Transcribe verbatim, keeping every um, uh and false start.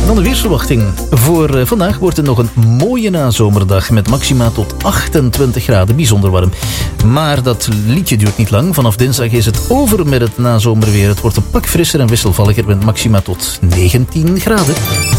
Dan de weersverwachting. Voor uh, vandaag wordt het nog een mooie nazomerdag met maxima tot achtentwintig graden, bijzonder warm. Maar dat liedje duurt niet lang. Vanaf dinsdag is het over met het nazomerweer. Het wordt een pak frisser en wisselvalliger met maxima tot negentien graden.